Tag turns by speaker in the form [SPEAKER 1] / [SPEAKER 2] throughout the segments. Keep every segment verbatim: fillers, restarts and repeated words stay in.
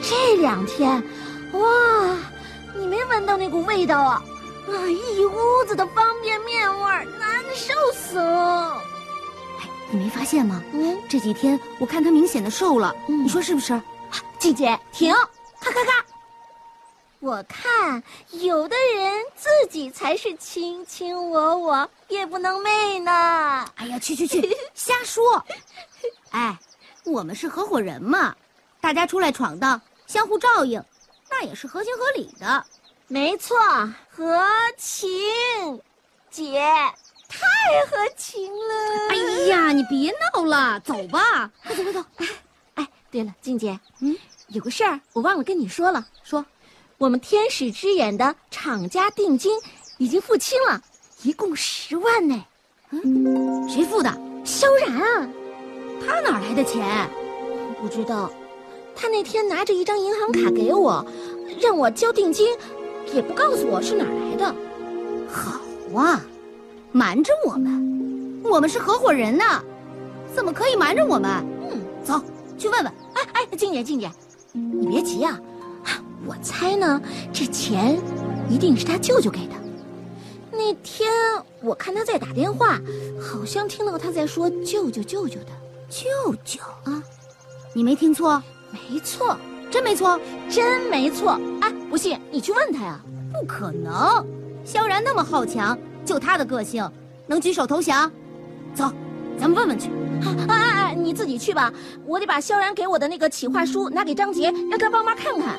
[SPEAKER 1] 这两天，哇，你没闻到那股味道啊？啊，一屋子的方便面味儿，难受死了。
[SPEAKER 2] 哎，你没发现吗？
[SPEAKER 1] 嗯，
[SPEAKER 2] 这几天我看他明显的瘦了，嗯、你说是不是？
[SPEAKER 1] 静姐，停！咔咔咔！我看有的人自己才是卿卿我我，夜不能寐呢。
[SPEAKER 2] 哎呀，去去去，瞎说！哎，我们是合伙人嘛，大家出来闯荡，相互照应，那也是合情合理的。
[SPEAKER 1] 没错，合情，姐太合情了。
[SPEAKER 2] 哎呀，你别闹了，走吧，快走快走。
[SPEAKER 1] 哎哎，对了，静姐，
[SPEAKER 2] 嗯，
[SPEAKER 1] 有个事儿我忘了跟你说了，说我们天使之眼的厂家定金已经付清了，一共十万呢。
[SPEAKER 2] 嗯，谁付的？
[SPEAKER 1] 萧然啊。
[SPEAKER 2] 他哪来的钱？
[SPEAKER 1] 不知道，他那天拿着一张银行卡给我，让我交定金。也不告诉我是哪儿来的。
[SPEAKER 2] 好啊，瞒着我们，我们是合伙人呢，怎么可以瞒着我们？嗯，走去问问。
[SPEAKER 1] 哎哎，静姐静姐，你别急啊，我猜呢，这钱一定是他舅舅给的。那天我看他在打电话，好像听到他在说舅舅舅舅的。
[SPEAKER 2] 舅舅啊，你没听错？
[SPEAKER 1] 没错。
[SPEAKER 2] 真没错，
[SPEAKER 1] 真没错！哎，不信你去问他呀。
[SPEAKER 2] 不可能，萧然那么好强，就他的个性，能举手投降？走，咱们问问去。
[SPEAKER 1] 哎哎哎，你自己去吧，我得把萧然给我的那个企划书拿给张杰，让他帮忙看看。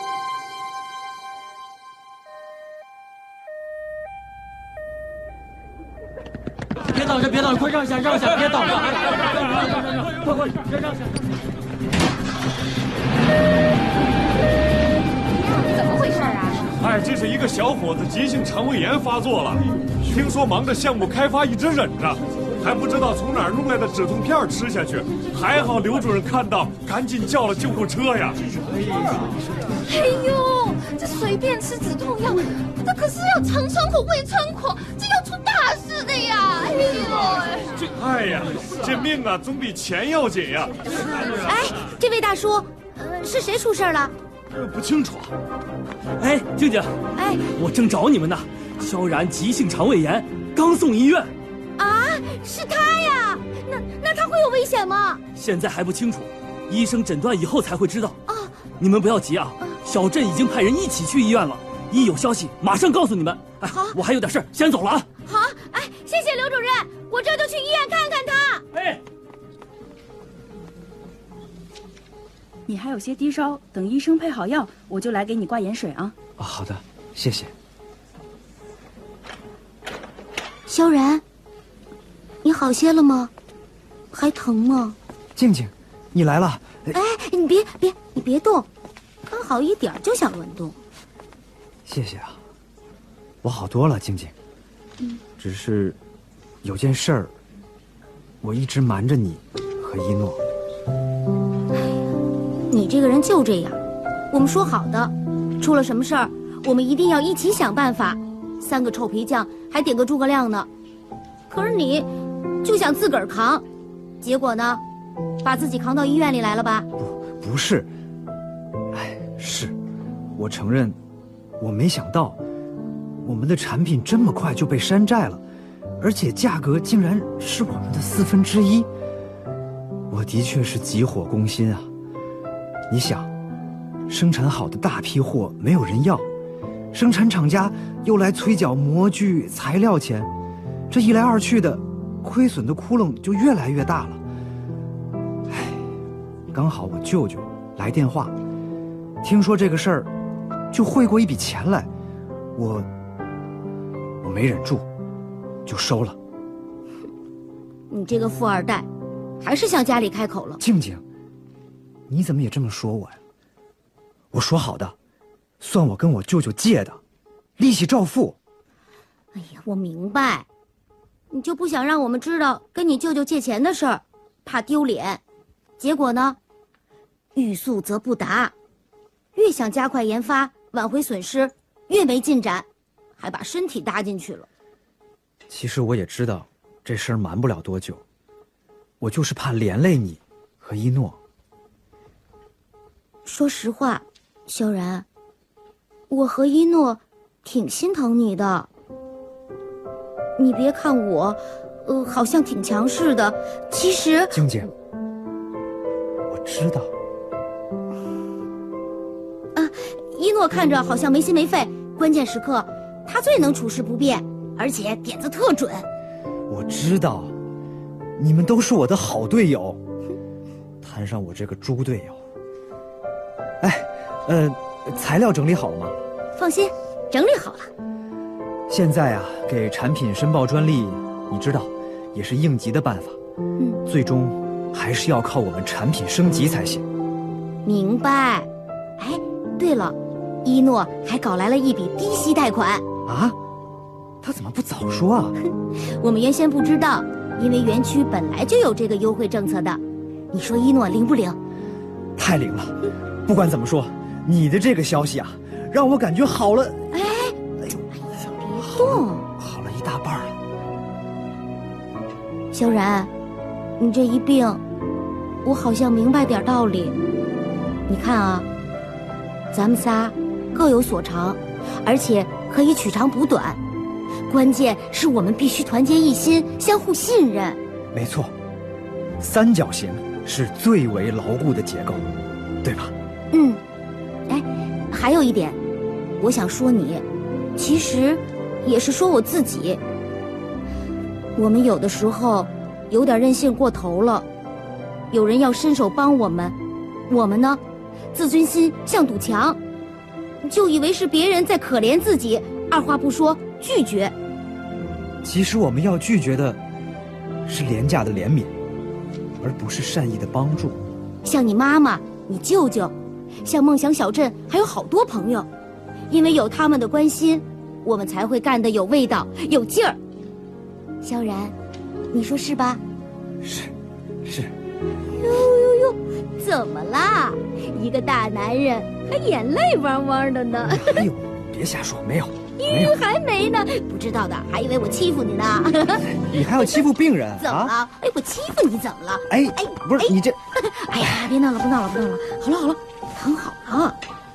[SPEAKER 3] 别挡着，别挡着，快让一下，让一下，别挡着！快快，让让一下！
[SPEAKER 1] 怎么回事啊？
[SPEAKER 4] 哎，这是一个小伙子急性肠胃炎发作了，听说忙着项目开发，一直忍着，还不知道从哪儿弄来的止痛片吃下去，还好刘主任看到，赶紧叫了救护车呀。
[SPEAKER 1] 哎呦，这随便吃止痛药，这可是要肠穿孔、胃穿孔，这要出大事的呀！哎呦，
[SPEAKER 4] 这哎呀，这命啊总比钱要紧呀。
[SPEAKER 2] 哎，这位大叔，呃，是谁出事了？
[SPEAKER 4] 呃，不清楚。
[SPEAKER 3] 哎，静静，
[SPEAKER 2] 哎，
[SPEAKER 3] 我正找你们呢。萧然急性肠胃炎，刚送医院。
[SPEAKER 2] 啊，是他呀？那那他会有危险吗？
[SPEAKER 3] 现在还不清楚，医生诊断以后才会知道。
[SPEAKER 2] 啊，
[SPEAKER 3] 你们不要急啊，小镇已经派人一起去医院了，一有消息马上告诉你们。哎，
[SPEAKER 2] 好，
[SPEAKER 3] 我还有点事，先走了啊。
[SPEAKER 2] 好，哎，谢谢刘主任，我这就去医院看看他。
[SPEAKER 3] 哎。
[SPEAKER 5] 你还有些低烧，等医生配好药，我就来给你挂盐水啊。
[SPEAKER 6] 哦，好的，谢谢。
[SPEAKER 2] 萧然，你好些了吗？还疼吗？
[SPEAKER 6] 静静，你来了。
[SPEAKER 2] 哎，你别别，你别动，刚好一点就想乱动。
[SPEAKER 6] 谢谢啊，我好多了，静静。
[SPEAKER 2] 嗯，
[SPEAKER 6] 只是有件事儿，我一直瞒着你和一诺。
[SPEAKER 2] 你这个人就这样，我们说好的，出了什么事儿，我们一定要一起想办法。三个臭皮匠还点个诸葛亮呢，可是你就想自个儿扛，结果呢，把自己扛到医院里来了吧？
[SPEAKER 6] 不，不是。哎，是，我承认，我没想到，我们的产品这么快就被山寨了，而且价格竟然是我们的四分之一。我的确是急火攻心啊。你想，生产好的大批货没有人要，生产厂家又来催缴模具材料钱，这一来二去的，亏损的窟窿就越来越大了。唉，刚好我舅舅来电话，听说这个事儿，就汇过一笔钱来，我我没忍住，就收了。
[SPEAKER 2] 你这个富二代，还是向家里开口了。
[SPEAKER 6] 静静，你怎么也这么说我呀？我说好的，算我跟我舅舅借的，利息照付。
[SPEAKER 2] 哎呀，我明白，你就不想让我们知道跟你舅舅借钱的事儿，怕丢脸。结果呢，欲速则不达，越想加快研发，挽回损失，越没进展，还把身体搭进去了。
[SPEAKER 6] 其实我也知道这事儿瞒不了多久，我就是怕连累你和一诺。
[SPEAKER 2] 说实话，萧然，我和一诺挺心疼你的。你别看我，呃，好像挺强势的，其实……
[SPEAKER 6] 静静，我知道。
[SPEAKER 2] 啊，一诺看着好像没心没肺，关键时刻他最能处事不变，而且点子特准。
[SPEAKER 6] 我知道，你们都是我的好队友，摊上我这个猪队友。哎，呃，材料整理好了吗？
[SPEAKER 2] 放心，整理好了。
[SPEAKER 6] 现在啊，给产品申报专利，你知道，也是应急的办法。
[SPEAKER 2] 嗯，
[SPEAKER 6] 最终还是要靠我们产品升级才行。
[SPEAKER 2] 明白。哎，对了，一诺还搞来了一笔低息贷款。
[SPEAKER 6] 啊？他怎么不早说啊？
[SPEAKER 2] 我们原先不知道，因为园区本来就有这个优惠政策的。你说一诺灵不灵？
[SPEAKER 6] 太灵了！不管怎么说，你的这个消息啊，让我感觉好了。
[SPEAKER 2] 哎，
[SPEAKER 6] 哎呦，
[SPEAKER 2] 别动，
[SPEAKER 6] 好了一大半了。
[SPEAKER 2] 萧然，你这一病，我好像明白点道理。你看啊，咱们仨各有所长，而且可以取长补短。关键是我们必须团结一心，相互信任。
[SPEAKER 6] 没错，三角形是最为牢固的结构，对吧？
[SPEAKER 2] 嗯，哎，还有一点，我想说你，其实也是说我自己。我们有的时候有点任性过头了，有人要伸手帮我们，我们呢，自尊心像堵墙，就以为是别人在可怜自己，二话不说拒绝。
[SPEAKER 6] 其实我们要拒绝的是廉价的怜悯，而不是善意的帮助。
[SPEAKER 2] 像你妈妈、你舅舅，像梦想小镇还有好多朋友，因为有他们的关心，我们才会干得有味道、有劲儿。萧然，你说是吧？
[SPEAKER 6] 是，是。
[SPEAKER 2] 呦呦呦，怎么啦？一个大男人还眼泪汪汪的呢。
[SPEAKER 6] 哎呦，别瞎说，没有，没有，
[SPEAKER 2] 还没呢。不知道的还以为我欺负你呢。
[SPEAKER 6] 你还要欺负病人？
[SPEAKER 2] 怎么了？啊、哎，我欺负你怎么了？
[SPEAKER 6] 哎哎，不是、哎、你这……
[SPEAKER 2] 哎呀，别闹了，不闹了，不闹了。好了好了，躺好了。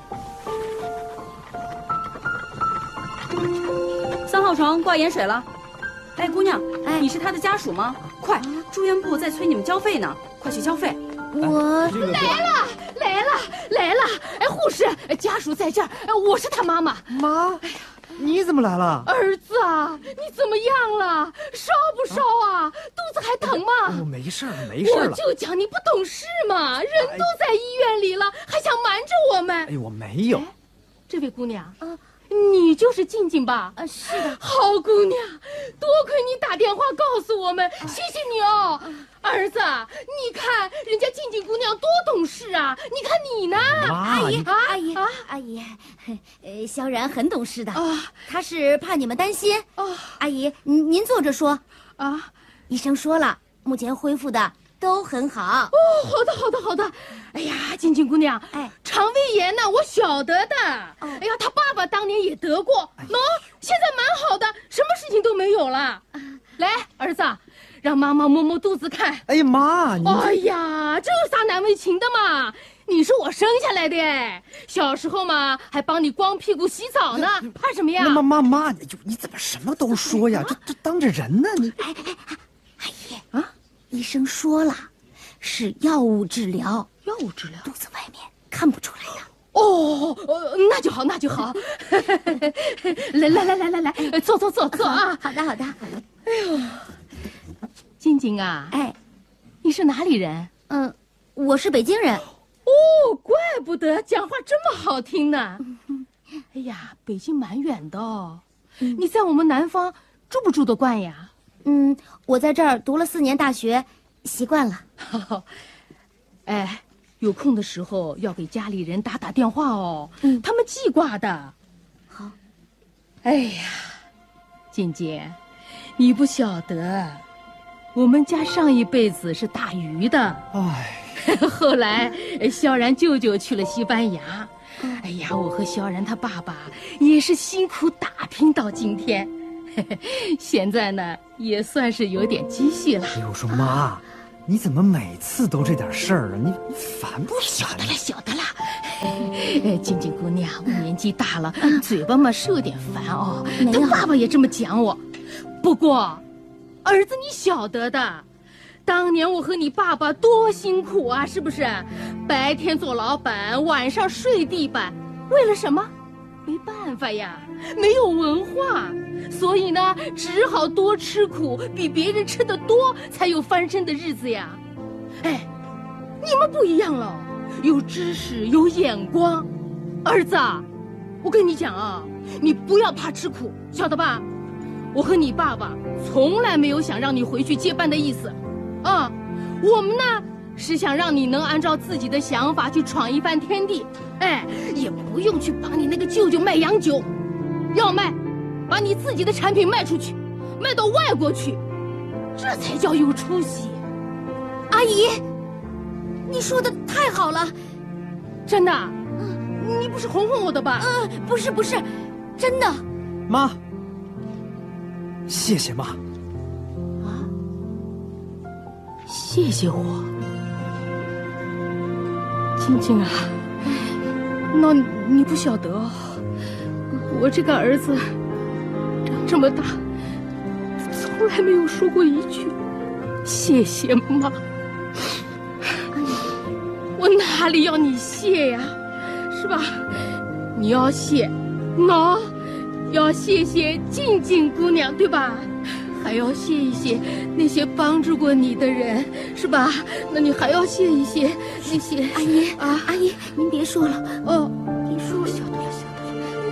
[SPEAKER 5] 三号床挂盐水了。哎，姑娘，
[SPEAKER 2] 哎，
[SPEAKER 5] 你是他的家属吗？快，住院部在催你们交费呢，快去交费。
[SPEAKER 2] 我、
[SPEAKER 1] 哎这个、来了，来了，来了！哎，护士，家属在这儿，我是他妈妈。
[SPEAKER 6] 妈，哎呀，你怎么来了？
[SPEAKER 1] 儿子啊，你怎么样了？烧不烧啊？啊肚子还疼吗？
[SPEAKER 6] 我没事了，没事了。
[SPEAKER 1] 我就讲你不懂事嘛，人都在医院里了，还想瞒着我们？
[SPEAKER 6] 哎，我没有。
[SPEAKER 1] 这位姑娘，啊。你就是静静吧？
[SPEAKER 2] 啊，是的，
[SPEAKER 1] 好姑娘，多亏你打电话告诉我们，谢谢你哦，儿子，你看人家静静姑娘多懂事啊，你看你呢？
[SPEAKER 6] 阿
[SPEAKER 2] 姨，阿姨，啊，阿姨，呃，萧然很懂事的啊，他是怕你们担心啊。阿姨，您您坐着说啊，医生说了，目前恢复的都很好。
[SPEAKER 1] 哦，好的，好的，好的。哎呀，静静姑娘，哎，肠胃炎呢，我晓得的。哦、哎呀，他爸爸当年也得过，喏、哎，现在蛮好的，什么事情都没有了。啊、来，儿子，让妈妈摸摸肚子看。
[SPEAKER 6] 哎呀，妈，你……
[SPEAKER 1] 哎呀，这有啥难为情的嘛？你是我生下来的，小时候嘛，还帮你光屁股洗澡呢，怕什么呀？
[SPEAKER 6] 妈妈妈，你你怎么什么都说呀？这这当着人呢？你……
[SPEAKER 2] 哎哎哎，阿姨啊，医生说了，是药物治疗。
[SPEAKER 1] 药物治疗，
[SPEAKER 2] 肚子外面看不出来的。
[SPEAKER 1] 哦，那就好，那就好。来来来来来来，坐坐坐坐啊！
[SPEAKER 2] 好的好的。
[SPEAKER 1] 哎呦，静静啊，
[SPEAKER 2] 哎，
[SPEAKER 1] 你是哪里人？
[SPEAKER 2] 嗯，我是北京人。
[SPEAKER 1] 哦，怪不得讲话这么好听呢。哎呀，北京蛮远的哦，嗯、你在我们南方住不住得惯呀？
[SPEAKER 2] 嗯，我在这儿读了四年大学，习惯了。
[SPEAKER 1] 哎。有空的时候要给家里人打打电话哦，嗯，他们记挂的。
[SPEAKER 2] 好。
[SPEAKER 1] 哎呀，静静，你不晓得，我们家上一辈子是打鱼的，
[SPEAKER 6] 哎，
[SPEAKER 1] 后来萧然舅舅去了西班牙，嗯、哎呀，我和萧然他爸爸也是辛苦打拼到今天，现在呢也算是有点积蓄了。
[SPEAKER 6] 哎，我说妈。 你怎么每次都这点事儿啊？你你烦不
[SPEAKER 7] 晓
[SPEAKER 6] 烦？
[SPEAKER 7] 得了，晓得了。哎，静静姑娘，我年纪大了，嘴巴嘛是有点烦哦。他爸爸也这么讲我。不过，儿子你晓得的，当年我和你爸爸多辛苦啊，是不是？白天做老板，晚上睡地板，为了什么？没办法呀，没有文化，所以呢，只好多吃苦，比别人吃得多，才有翻身的日子呀。哎，你们不一样了，有知识，有眼光。儿子，我跟你讲啊，你不要怕吃苦，晓得吧？我和你爸爸从来没有想让你回去接班的意思，啊，我们呢是想让你能按照自己的想法去闯一番天地，哎，也不用去帮你那个舅舅卖洋酒，要卖，把你自己的产品卖出去，卖到外国去，这才叫有出息。
[SPEAKER 2] 阿姨，你说的太好了，
[SPEAKER 7] 真的，嗯，你不是哄哄我的吧？
[SPEAKER 2] 嗯，不是不是，真的。
[SPEAKER 6] 妈，谢谢妈。
[SPEAKER 7] 啊，谢谢我。静静啊，那你不晓得，我这个儿子长这么大，从来没有说过一句谢谢妈。我哪里要你谢呀，是吧？你要谢，喏，要谢谢静静姑娘，对吧？还要谢一谢那些帮助过你的人，是吧？那你还要谢一谢那些……
[SPEAKER 2] 阿姨
[SPEAKER 7] 啊，
[SPEAKER 2] 阿姨，您别说了，
[SPEAKER 7] 哦。